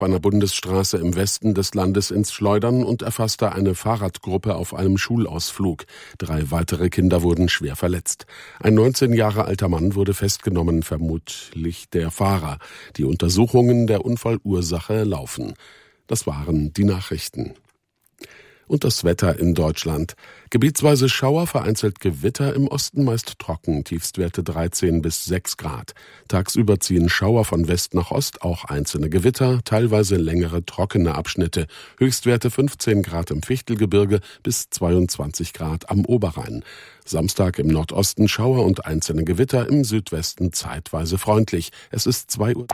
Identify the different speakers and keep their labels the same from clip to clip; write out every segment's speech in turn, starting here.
Speaker 1: Bei einer Bundesstraße im Westen des Landes ins Schleudern und erfasste eine Fahrradgruppe auf einem Schulausflug. 3 weitere Kinder wurden schwer verletzt. Ein 19 Jahre alter Mann wurde festgenommen, vermutlich der Fahrer. Die Untersuchungen der Unfallursache laufen. Das waren die Nachrichten. Und das Wetter in Deutschland. Gebietsweise Schauer, vereinzelt Gewitter, im Osten meist trocken, Tiefstwerte 13 bis 6 Grad. Tagsüber ziehen Schauer von West nach Ost, auch einzelne Gewitter, teilweise längere trockene Abschnitte. Höchstwerte 15 Grad im Fichtelgebirge bis 22 Grad am Oberrhein. Samstag im Nordosten Schauer und einzelne Gewitter, im Südwesten zeitweise freundlich. Es ist 2 Uhr.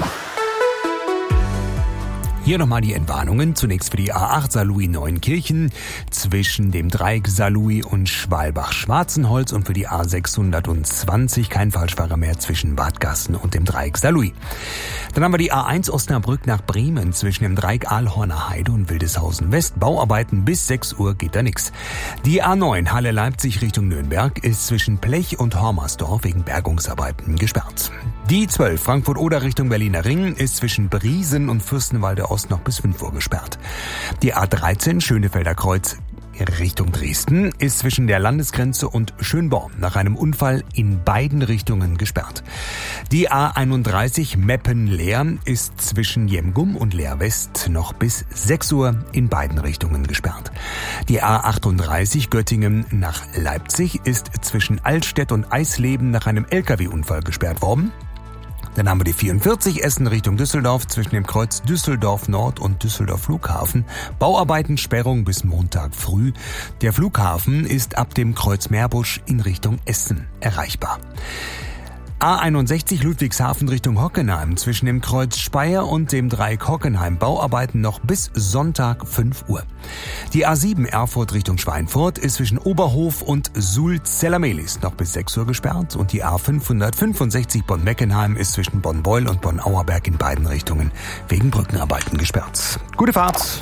Speaker 2: Hier nochmal die Entwarnungen. Zunächst für die A8 Saarlouis-Neunkirchen zwischen dem Dreieck Saarlouis und Schwalbach-Schwarzenholz und für die A620 kein Falschfahrer mehr zwischen Wadgassen und dem Dreieck Saarlouis. Dann haben wir die A1 Osnabrück nach Bremen zwischen dem Dreieck Aalhorner Heide und Wildeshausen West. Bauarbeiten bis 6 Uhr geht da nix. Die A9 Halle-Leipzig Richtung Nürnberg ist zwischen Plech und Hormersdorf wegen Bergungsarbeiten gesperrt. Die 12 Frankfurt-Oder Richtung Berliner Ring ist zwischen Briesen und Fürstenwalde Ost noch bis 5 Uhr gesperrt. Die A13 Schönefelder Kreuz Richtung Dresden ist zwischen der Landesgrenze und Schönborn nach einem Unfall in beiden Richtungen gesperrt. Die A31 Meppen-Leer ist zwischen Jemgum und Leer West noch bis 6 Uhr in beiden Richtungen gesperrt. Die A38 Göttingen nach Leipzig ist zwischen Altstedt und Eisleben nach einem LKW-Unfall gesperrt worden. Dann haben wir die 44 Essen Richtung Düsseldorf zwischen dem Kreuz Düsseldorf Nord und Düsseldorf Flughafen. Bauarbeiten, Sperrung bis Montag früh. Der Flughafen ist ab dem Kreuz Meerbusch in Richtung Essen erreichbar. A61 Ludwigshafen Richtung Hockenheim zwischen dem Kreuz Speyer und dem Dreieck Hockenheim. Bauarbeiten noch bis Sonntag 5 Uhr. Die A7 Erfurt Richtung Schweinfurt ist zwischen Oberhof und Sulz-Zellamelis noch bis 6 Uhr gesperrt und die A565 Bonn-Meckenheim ist zwischen Bonn-Beul und Bonn-Auerberg in beiden Richtungen wegen Brückenarbeiten gesperrt. Gute Fahrt!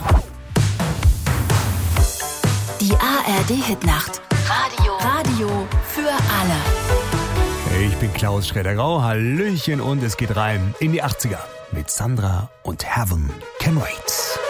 Speaker 3: Die ARD-Hitnacht. Radio für alle.
Speaker 2: Ich bin Klaus Schroeder-Grau, Hallöchen und es geht rein in die 80er mit Sandra und Heaven Can Wait.